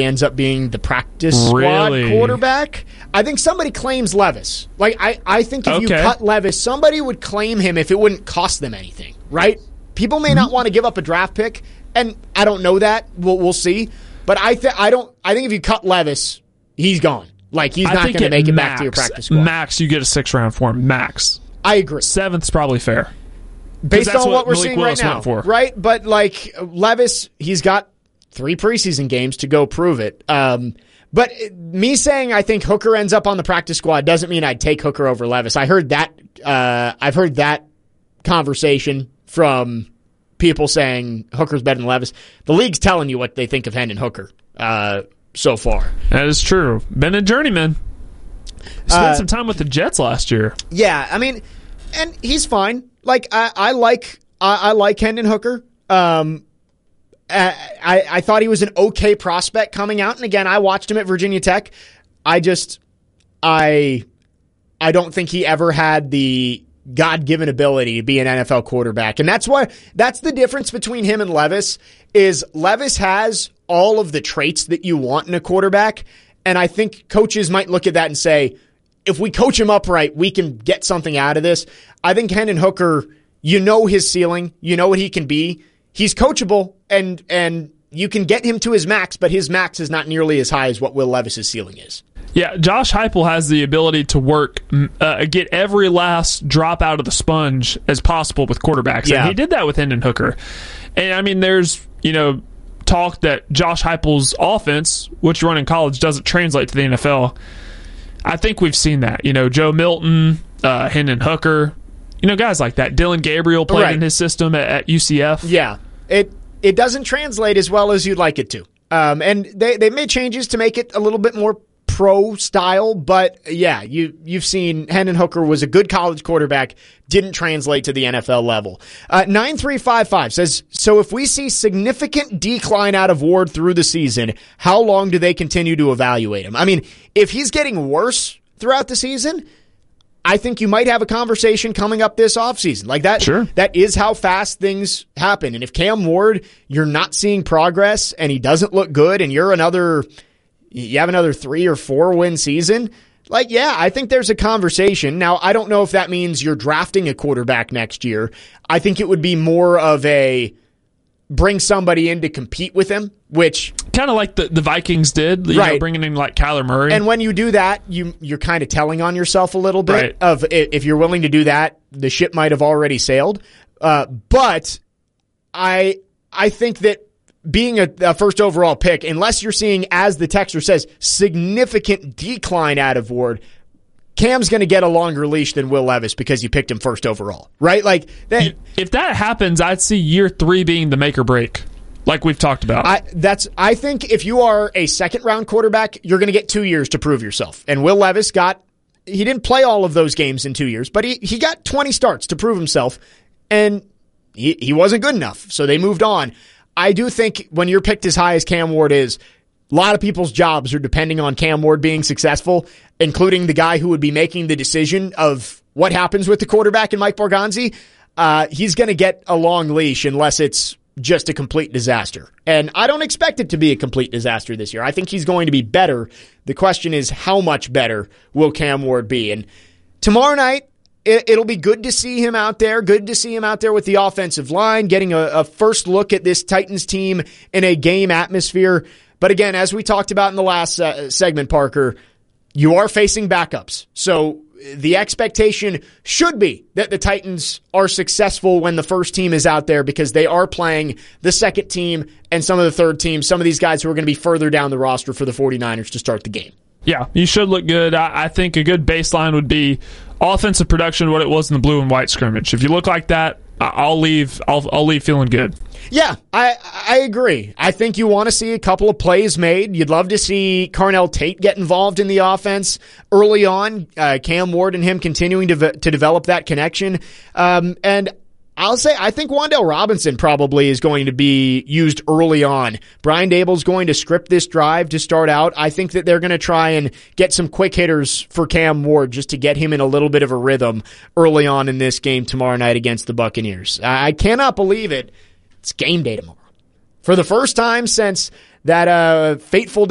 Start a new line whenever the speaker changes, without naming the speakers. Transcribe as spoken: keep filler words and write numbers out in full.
ends up being the practice squad
really?
quarterback. I think somebody claims Levis. Like I, I think if
okay.
you cut Levis, somebody would claim him if it wouldn't cost them anything, right? People may mm-hmm. not want to give up a draft pick, and I don't know that. We'll, we'll see. But I think I don't. I think if you cut Levis, he's gone. Like he's not going to make it
max,
back to your practice squad.
Max, you get a six round for him. Max.
I agree.
Seventh's probably fair.
Based on what,
what
we're
Malik
seeing
Willis
right now,
went for.
right? But like Levis, he's got three preseason games to go prove it. Um, but me saying I think Hooker ends up on the practice squad doesn't mean I'd take Hooker over Levis. I heard that. Uh, I've heard that conversation from people saying Hooker's better than Levis. The league's telling you what they think of Hendon Hooker uh, so far.
That is true. Been a journeyman. Spent uh, some time with the Jets last year.
Yeah, I mean, and he's fine. Like I, I like I, I like Hendon Hooker. Um, I, I I thought he was an okay prospect coming out, and again, I watched him at Virginia Tech. I just I I don't think he ever had the God-given ability to be an N F L quarterback, and that's why that's the difference between him and Levis. Is Levis has all of the traits that you want in a quarterback, and I think coaches might look at that and say, if we coach him up right, we can get something out of this. I think Hendon Hooker, you know his ceiling, you know what he can be. He's coachable, and and you can get him to his max, but his max is not nearly as high as what Will Levis's ceiling is.
Yeah, Josh Heupel has the ability to work, uh, get every last drop out of the sponge as possible with quarterbacks.
Yeah.
And he did that with Hendon Hooker. And, I mean, there's, you know, talk that Josh Heupel's offense, which you run in college, doesn't translate to the N F L. I think we've seen that. You know, Joe Milton, uh, Hendon Hooker, you know, guys like that. Dylan Gabriel played
right.
in his system at, at U C F.
Yeah, it it doesn't translate as well as you'd like it to. Um, and they, they made changes to make it a little bit more pro style, but yeah, you, you've seen Hendon Hooker was a good college quarterback, didn't translate to the N F L level. Uh, nine three five five says, so if we see significant decline out of Ward through the season, how long do they continue to evaluate him? I mean, if he's getting worse throughout the season, I think you might have a conversation coming up this offseason. Like that,
sure.
That is how fast things happen. And if Cam Ward, you're not seeing progress and he doesn't look good and you're another, you have another three or four win season, like, yeah, I think there's a conversation. Now, I don't know if that means you're drafting a quarterback next year. I think it would be more of a bring somebody in to compete with him, which
kind of like the, the Vikings did, you
right.
know, bringing in like Kyler Murray.
And when you do that, you you're kind of telling on yourself a little bit
right.
of if you're willing to do that, the ship might have already sailed. Uh, but I I think that being a, a first overall pick, unless you're seeing, as the texter says, significant decline out of Ward, Cam's going to get a longer leash than Will Levis because you picked him first overall, right? Like that,
if that happens, I'd see year three being the make or break, like we've talked about.
I, that's. I think if you are a second round quarterback, you're going to get two years to prove yourself. And Will Levis got, he didn't play all of those games in two years, but he, he got twenty starts to prove himself, and he, he wasn't good enough, so they moved on. I do think when you're picked as high as Cam Ward is, a lot of people's jobs are depending on Cam Ward being successful, including the guy who would be making the decision of what happens with the quarterback in Mike Borgonzi. Uh, he's going to get a long leash unless it's just a complete disaster. And I don't expect it to be a complete disaster this year. I think he's going to be better. The question is, how much better will Cam Ward be? And tomorrow night, it, it'll be good to see him out there. Good to see him out there with the offensive line, getting a, a first look at this Titans team in a game atmosphere. But again, as we talked about in the last uh, segment, Parker, you are facing backups. So the expectation should be that the Titans are successful when the first team is out there because they are playing the second team and some of the third team, some of these guys who are going to be further down the roster for the 49ers to start the game.
Yeah, you should look good. I, I think a good baseline would be offensive production, what it was in the blue and white scrimmage. If you look like that, I'll leave. I'll, I'll leave feeling good.
Yeah, I I agree. I think you want to see a couple of plays made. You'd love to see Carnell Tate get involved in the offense early on. Uh, Cam Ward and him continuing to to develop that connection. Um, and I'll say I think Wan'Dale Robinson probably is going to be used early on. Brian Daboll's going to script this drive to start out. I think that they're going to try and get some quick hitters for Cam Ward just to get him in a little bit of a rhythm early on in this game tomorrow night against the Buccaneers. I cannot believe it. It's game day tomorrow. For the first time since that uh, fateful day